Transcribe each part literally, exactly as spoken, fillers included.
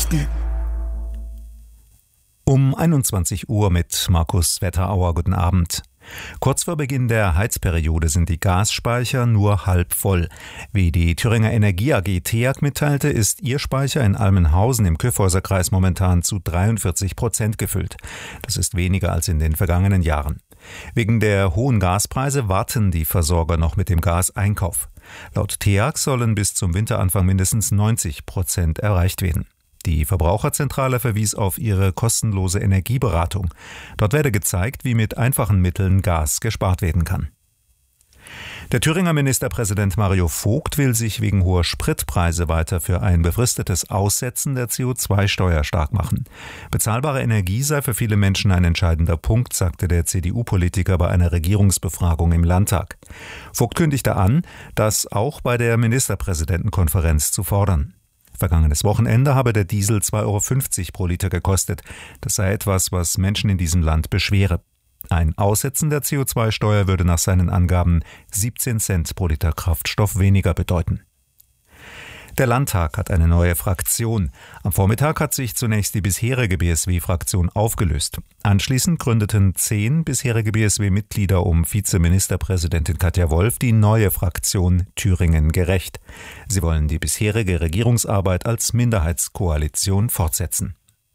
Nachrichten. Um einundzwanzig Uhr mit Markus Wetterauer. Guten Abend. Kurz vor Beginn der Heizperiode sind die Gasspeicher nur halb voll. Wie die Thüringer Energie A G TEAG mitteilte, ist ihr Speicher in Almenhausen im Kyffhäuserkreis momentan zu dreiundvierzig Prozent gefüllt. Das ist weniger als in den vergangenen Jahren. Wegen der hohen Gaspreise warten die Versorger noch mit dem Gaseinkauf. Laut TEAG sollen bis zum Winteranfang mindestens neunzig Prozent erreicht werden. Die Verbraucherzentrale verwies auf ihre kostenlose Energieberatung. Dort werde gezeigt, wie mit einfachen Mitteln Gas gespart werden kann. Der Thüringer Ministerpräsident Mario Vogt will sich wegen hoher Spritpreise weiter für ein befristetes Aussetzen der C O zwei Steuer stark machen. Bezahlbare Energie sei für viele Menschen ein entscheidender Punkt, sagte der C D U-Politiker bei einer Regierungsbefragung im Landtag. Vogt kündigte an, das auch bei der Ministerpräsidentenkonferenz zu fordern. Vergangenes Wochenende habe der Diesel zwei Euro fünfzig pro Liter gekostet. Das sei etwas, was Menschen in diesem Land beschwere. Ein Aussetzen der C O zwei Steuer würde nach seinen Angaben siebzehn Cent pro Liter Kraftstoff weniger bedeuten. Der Landtag hat eine neue Fraktion. Am Vormittag hat sich zunächst die bisherige B S W-Fraktion aufgelöst. Anschließend gründeten zehn bisherige B S W-Mitglieder um Vizeministerpräsidentin Katja Wolf die neue Fraktion Thüringen gerecht. Sie wollen die bisherige Regierungsarbeit als Minderheitskoalition fortsetzen.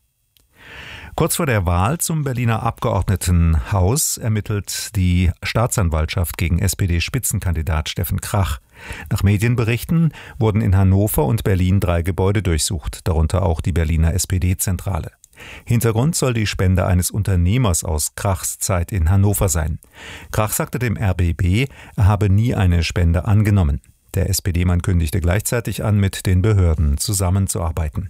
Kurz vor der Wahl zum Berliner Abgeordnetenhaus ermittelt die Staatsanwaltschaft gegen S P D-Spitzenkandidat Steffen Krach. Nach Medienberichten wurden in Hannover und Berlin drei Gebäude durchsucht, darunter auch die Berliner S P D-Zentrale. Hintergrund soll die Spende eines Unternehmers aus Krachs Zeit in Hannover sein. Krach sagte dem R B B, er habe nie eine Spende angenommen. Der S P D-Mann kündigte gleichzeitig an, mit den Behörden zusammenzuarbeiten.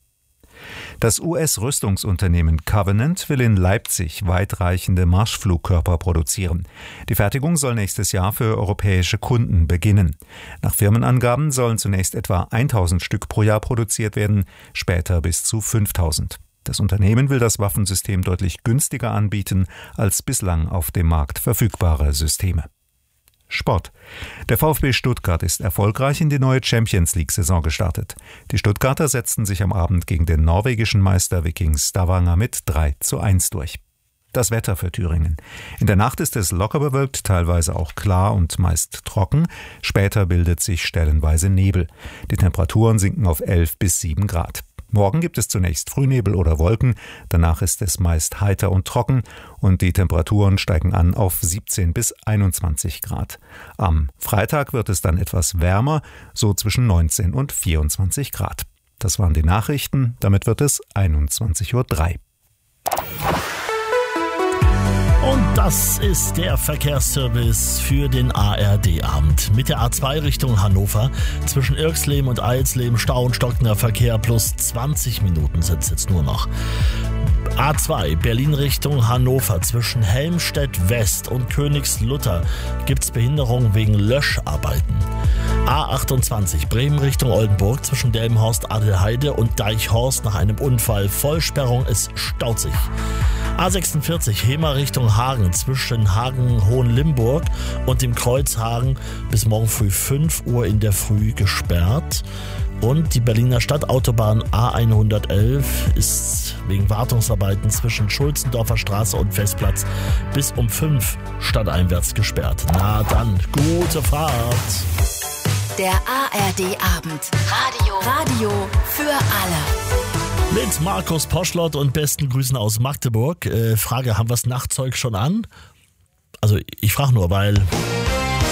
Das U S-Rüstungsunternehmen Covenant will in Leipzig weitreichende Marschflugkörper produzieren. Die Fertigung soll nächstes Jahr für europäische Kunden beginnen. Nach Firmenangaben sollen zunächst etwa tausend Stück pro Jahr produziert werden, später bis zu fünftausend. Das Unternehmen will das Waffensystem deutlich günstiger anbieten als bislang auf dem Markt verfügbare Systeme. Sport. Der VfB Stuttgart ist erfolgreich in die neue Champions-League-Saison gestartet. Die Stuttgarter setzten sich am Abend gegen den norwegischen Meister Viking Stavanger mit drei zu eins durch. Das Wetter für Thüringen. In der Nacht ist es locker bewölkt, teilweise auch klar und meist trocken. Später bildet sich stellenweise Nebel. Die Temperaturen sinken auf elf bis sieben Grad. Morgen gibt es zunächst Frühnebel oder Wolken, danach ist es meist heiter und trocken und die Temperaturen steigen an auf siebzehn bis einundzwanzig Grad. Am Freitag wird es dann etwas wärmer, so zwischen neunzehn und vierundzwanzig Grad. Das waren die Nachrichten, damit wird es einundzwanzig Uhr drei. Und das ist der Verkehrsservice für den A R D-Abend. Mit der A zwei Richtung Hannover zwischen Irxleben und Eilsleben Stau und stockender Verkehr plus zwanzig Minuten sind es jetzt nur noch. A zwei Berlin Richtung Hannover zwischen Helmstedt West und Königslutter gibt es Behinderung wegen Löscharbeiten. A achtundzwanzig Bremen Richtung Oldenburg zwischen Delmenhorst, Adelheide und Deichhorst nach einem Unfall. Vollsperrung, es staut sich. A sechsundvierzig Hemer Richtung Hagen zwischen Hagen-Hohenlimburg und dem Kreuz Hagen bis morgen früh fünf Uhr in der Früh gesperrt. Und die Berliner Stadtautobahn A hundertelf ist wegen Wartungsarbeiten zwischen Schulzendorfer Straße und Festplatz bis um fünf stadteinwärts gesperrt. Na dann, gute Fahrt! Der A R D-Abend. Radio. Radio für alle. Mit Markus Poschlott und besten Grüßen aus Magdeburg. Äh, Frage, haben wir das Nachtzeug schon an? Also ich frage nur, weil...